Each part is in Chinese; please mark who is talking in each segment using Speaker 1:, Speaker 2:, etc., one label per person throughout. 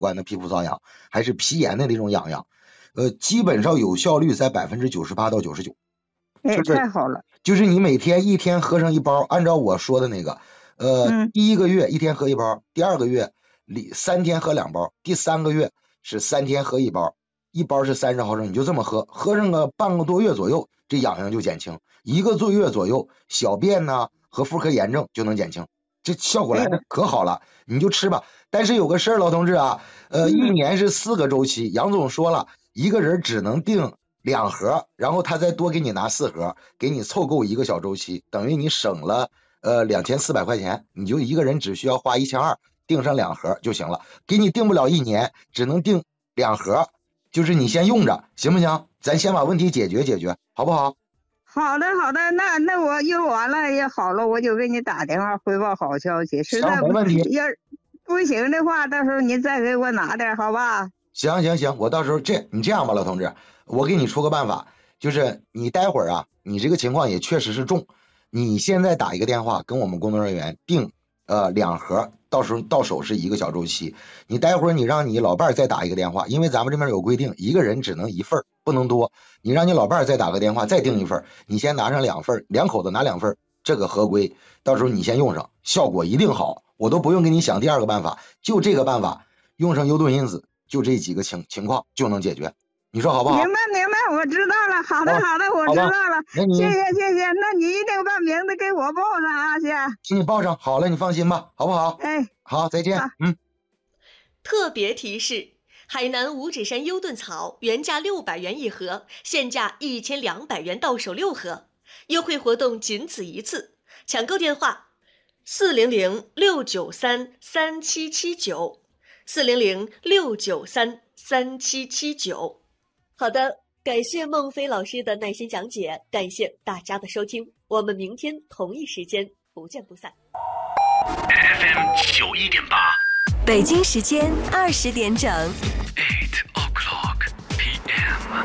Speaker 1: 关的皮肤瘙痒，还是皮炎的那种痒痒，基本上有效率在98%到99%。
Speaker 2: 太好了。
Speaker 1: 就是你每天一天喝上一包，按照我说的那个，第1个月一天喝一包，第2个月3天喝2包，第3个月是3天喝1包，一包是30毫升，你就这么喝，喝上个半个多月左右，这痒痒就减轻，1个多月左右，小便呢和妇科炎症就能减轻，这效果来的可好了，你就吃吧。但是有个事儿，老同志啊，1年是4个周期，杨总说了，一个人只能订2盒，然后他再多给你拿4盒，给你凑够1个小周期，等于你省了2400块钱，你就一个人只需要花1200，订上2盒就行了。给你订不了1年，只能订2盒，就是你先用着，行不行？咱先把问题解决解决，好不好？
Speaker 2: 好的，那我用完了也好了，我就给你打电话汇报好消息。实在
Speaker 1: 没问题。
Speaker 2: 要不行的话，到时候您再给我拿点，好吧？
Speaker 1: 行，我到时候你这样吧，老同志，我给你出个办法，就是你待会儿啊，你这个情况也确实是重，你现在打一个电话跟我们工作人员订2盒，到时候到手是1个小周期。你待会儿你让你老伴儿再打一个电话，因为咱们这边有规定，一个人只能1份，不能多。你让你老伴儿再打个电话，再订1份，你先拿上2份，2口子拿2份，这个合规。到时候你先用上，效果一定好，我都不用给你想第2个办法，就这个办法，用上优盾因子，就这几个情况就能解决。你说好不好？
Speaker 2: 明白，我知道了。好的，我知道了。谢谢，那你一定把名字给我报上啊，先。
Speaker 1: 请你报上，好了，你放心吧，好不好？好，再见。
Speaker 3: 特别提示：海南五指山优盾草原价600元一盒，现价1200元到手6盒，优惠活动仅此一次。抢购电话：400-693-3779，400-693-3779。好的，感谢孟非老师的耐心讲解，感谢大家的收听，我们明天同一时间不见不散。
Speaker 4: FM 91.8，
Speaker 5: 北京时间20点整。
Speaker 4: 8 o'clock PM。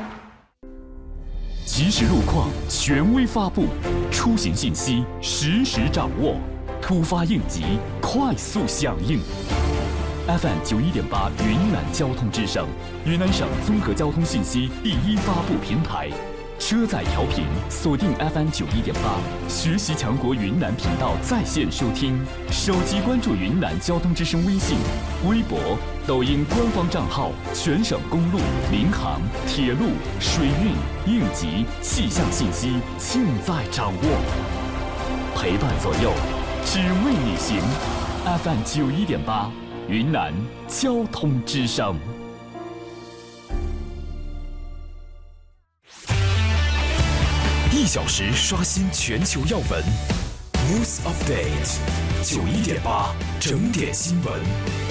Speaker 4: 即时路况权威发布，出行信息实时掌握，突发应急快速响应。FM 91.8云南交通之声，云南省综合交通信息第一发布平台。车载调频锁定 FM 91.8，学习强国云南频道在线收听，手机关注云南交通之声微信、微博、抖音官方账号，全省公路、民航、铁路、水运、应急、气象信息尽在掌握，陪伴左右，只为你行。FM 91.8，云南交通之声。1小时刷新全球要闻 ，News Update， 91.8整点新闻。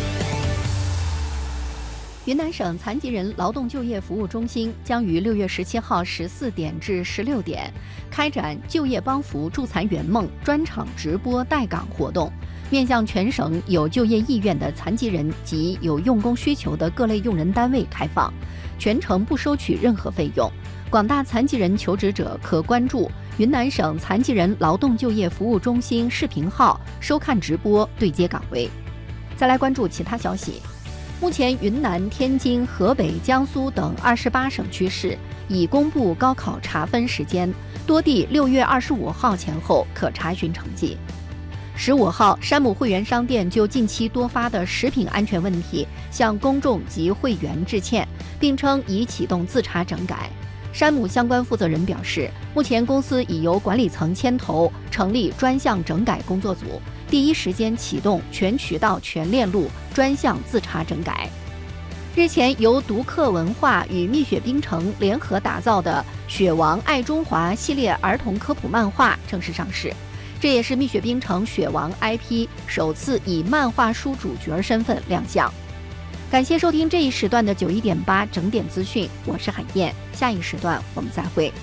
Speaker 6: 云南省残疾人劳动就业服务中心将于6月17号14点至16点开展就业帮扶助残圆梦专场直播带岗活动，面向全省有就业意愿的残疾人及有用工需求的各类用人单位开放，全程不收取任何费用。广大残疾人求职者可关注云南省残疾人劳动就业服务中心视频号收看直播对接岗位。再来关注其他消息。目前云南、天津、河北、江苏等28省区市已公布高考查分时间，多地6月25号前后可查询成绩。15号，山姆会员商店就近期多发的食品安全问题向公众及会员致歉，并称已启动自查整改。山姆相关负责人表示，目前公司已由管理层牵头成立专项整改工作组，第一时间启动全渠道全链路专项自查整改。日前，由读客文化与蜜雪冰城联合打造的《雪王爱中华》系列儿童科普漫画正式上市，这也是蜜雪冰城雪王 IP 首次以漫画书主角身份亮相。感谢收听这一时段的91.8整点资讯，我是海燕，下一时段我们再会。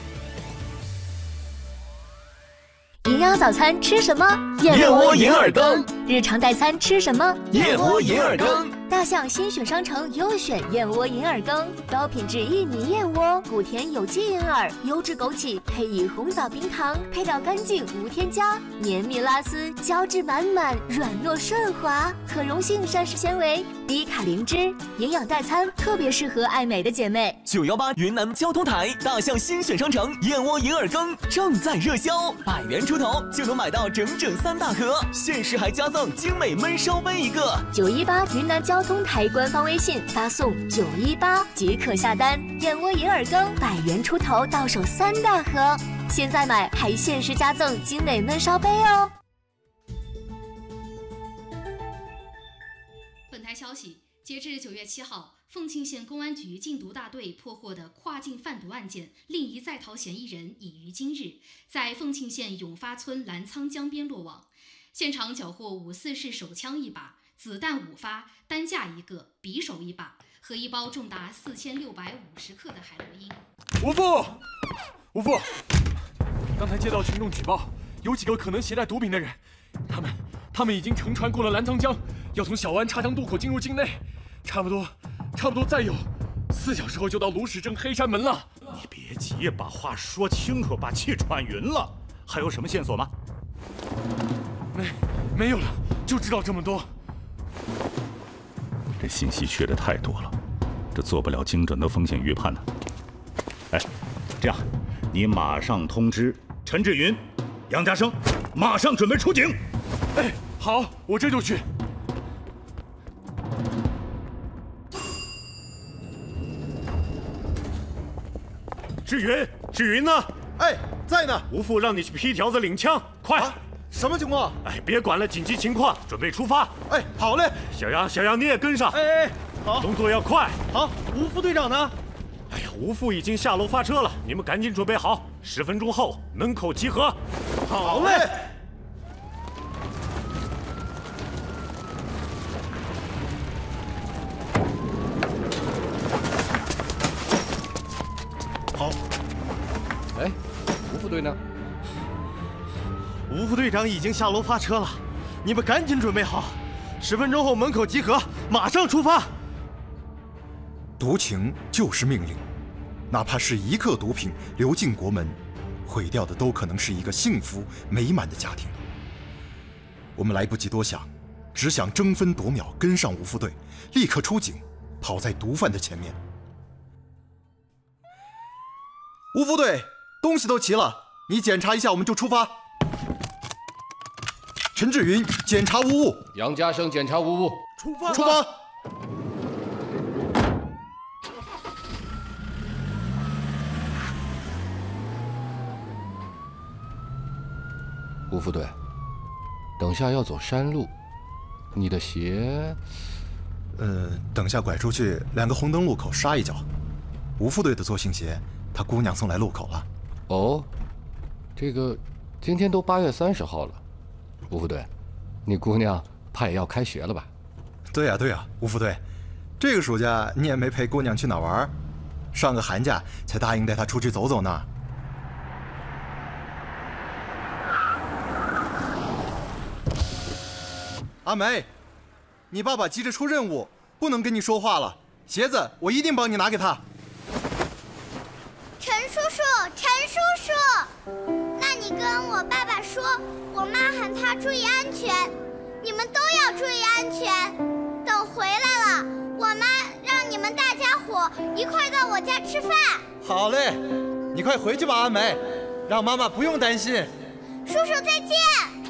Speaker 7: 营养早餐吃什么？
Speaker 8: 燕窝银耳羹。
Speaker 7: 日常代餐吃什么？
Speaker 8: 燕窝银耳羹。
Speaker 7: 大象新选商城优选燕窝银耳羹，高品质薏米燕窝，谷甜有机银耳，优质枸杞配以红枣冰糖，配料干净无添加，绵密拉丝，胶质满满，软糯顺滑，可溶性膳食纤维， 低卡灵芝，营养代餐，特别适合爱美的姐妹。
Speaker 8: 918云南交通台大象新选商城燕窝银耳羹正在热销，100元出头就能买到整整3大盒，限时还加赠精美焖烧杯1个。
Speaker 7: 918云南交通台官方微信发送918即可下单，燕窝银耳羹100元出头到手3大盒，现在买还限时加赠精美焖烧杯哦。
Speaker 9: 本台消息，截至9月7号，凤庆县公安局禁毒大队破获的跨境贩毒案件另一在逃嫌疑人已于今日在凤庆县永发村澜沧江边落网，现场缴获544式手枪1把、子弹5发、担架1个、匕首1把和一包重达4650克的海洛因。
Speaker 10: 吴副，刚才接到群众举报，有几个可能携带毒品的人，他们已经乘船过了澜沧江，要从小湾插江渡口进入境内，差不多再有4小时后就到卢市镇黑山门了。
Speaker 11: 你别急，把话说清楚，把气喘匀了。还有什么线索吗？
Speaker 10: 没有了，就知道这么多。
Speaker 11: 这信息缺的太多了，这做不了精准的风险预判呢。哎，这样，你马上通知陈志云、杨家生，马上准备出警。
Speaker 10: 哎，好，我这就去。
Speaker 11: 志云呢？
Speaker 12: 哎，在呢。
Speaker 11: 吴副让你去批条子领枪，快！
Speaker 12: 啊，什么情况？
Speaker 11: 哎，别管了，紧急情况，准备出发。
Speaker 12: 哎，好嘞。
Speaker 11: 小杨你也跟上。
Speaker 12: 哎，好，
Speaker 11: 动作要快。
Speaker 12: 好，吴副队长呢？
Speaker 11: 哎呀，吴副已经下楼发车了，你们赶紧准备好，10分钟后门口集合。
Speaker 12: 好嘞。好。
Speaker 13: 哎，吴副队呢？
Speaker 12: 吴副队长已经下楼发车了，你们赶紧准备好，10分钟后门口集合，马上出发。
Speaker 14: 毒情就是命令，哪怕是1克毒品流进国门，毁掉的都可能是一个幸福美满的家庭。我们来不及多想，只想争分夺秒跟上吴副队，立刻出警，跑在毒贩的前面。吴副队，东西都齐了，你检查一下，我们就出发。陈志云，检查无误。
Speaker 13: 杨家生，检查无误。
Speaker 12: 出发！
Speaker 14: 出发！
Speaker 13: 吴副队，等下要走山路，你的鞋……
Speaker 14: 等下拐出去2个红灯路口刹一脚。吴副队的作兴鞋，他姑娘送来路口了。
Speaker 13: 哦，这个今天都8月30号了，吴副队，你姑娘怕也要开学了吧？
Speaker 14: 对呀，吴副队，这个暑假你也没陪姑娘去哪儿玩？上个寒假才答应带她出去走走呢。阿梅，你爸爸急着出任务，不能跟你说话了。鞋子我一定帮你拿给他。
Speaker 15: 陈叔叔，那你跟我爸爸说，我妈喊他注意安全，你们都要注意安全。等回来了，我妈让你们大家伙一块到我家吃饭。
Speaker 12: 好嘞，你快回去吧，阿梅，让妈妈不用担心。
Speaker 15: 叔叔再见。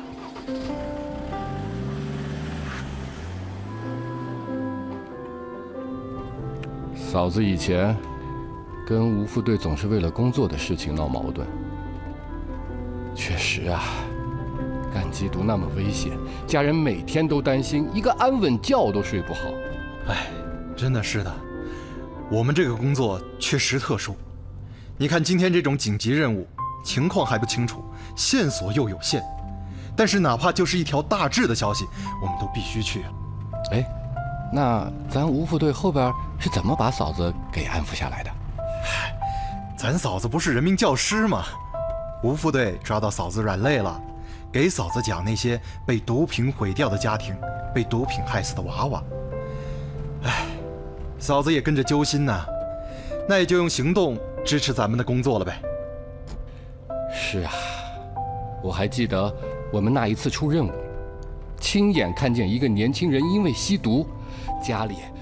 Speaker 13: 嫂子以前跟吴副队总是为了工作的事情闹矛盾。确实啊，干缉毒那么危险，家人每天都担心，一个安稳觉都睡不好。
Speaker 14: 哎，真的是的，我们这个工作确实特殊。你看今天这种紧急任务，情况还不清楚，线索又有限，但是哪怕就是一条大致的消息，我们都必须去。
Speaker 13: 哎，那咱吴副队后边是怎么把嫂子给安抚下来的？
Speaker 14: 咱嫂子不是人民教师吗？吴副队抓到嫂子软肋了，给嫂子讲那些被毒品毁掉的家庭，被毒品害死的娃娃。哎，嫂子也跟着揪心呐，那也就用行动支持咱们的工作了呗。
Speaker 13: 是啊，我还记得我们那一次出任务，亲眼看见一个年轻人因为吸毒， 家里